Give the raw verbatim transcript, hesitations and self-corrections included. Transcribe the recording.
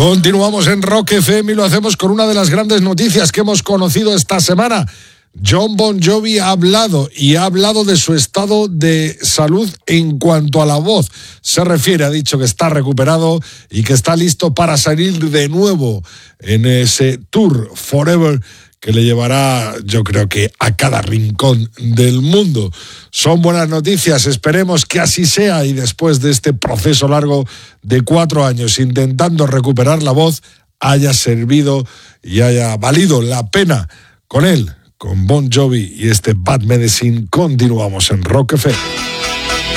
Continuamos en Rock F M y lo hacemos con una de las grandes noticias que hemos conocido esta semana. Jon Bon Jovi ha hablado y ha hablado de su estado de salud en cuanto a la voz se refiere. Ha dicho que está recuperado y que está listo para salir de nuevo en ese tour Forever que le llevará, yo creo que a cada rincón del mundo. Son buenas noticias, esperemos que así sea, y después de este proceso largo de cuatro años intentando recuperar la voz, haya servido y haya valido la pena con él, con Bon Jovi y este Bad Medicine. Continuamos en Rock F M.